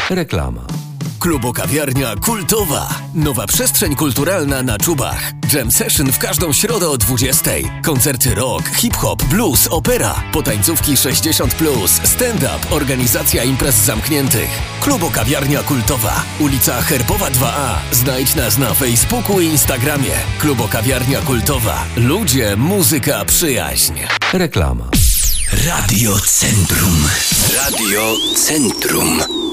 Reklama. Klubo-kawiarnia kultowa. Nowa przestrzeń kulturalna na Czubach. Jam session w każdą środę o 20:00. Koncerty rock, hip-hop, blues, opera. Potańcówki 60+, stand-up, organizacja imprez zamkniętych. Klubo-kawiarnia kultowa. Ulica Herbowa 2A. Znajdź nas na Facebooku i Instagramie. Klubo-kawiarnia kultowa. Ludzie, muzyka, przyjaźń. Reklama. Radio Centrum. Radio Centrum.